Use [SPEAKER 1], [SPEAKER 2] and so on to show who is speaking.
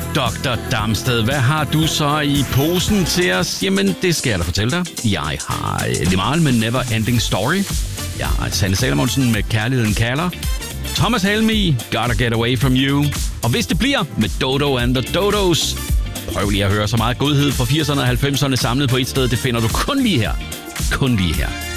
[SPEAKER 1] Dr. Damsted, hvad har du så i posen til os? Jamen, det skal jeg da fortælle dig. Jeg har Limahl med Never Ending Story. Jeg har Sanne Salomonsen med Kærligheden kalder. Thomas Helmig, Gotta Get Away From You. Og hvis det bliver med Dodo and the Dodos, prøv lige at høre så meget godhed fra 80'erne og 90'erne samlet på et sted. Det finder du kun lige her. Kun lige her.